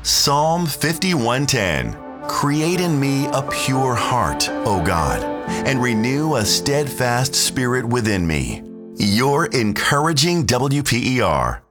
Psalm 51:10. Create in me a pure heart, O God, and renew a steadfast spirit within me. Your encouraging WPER.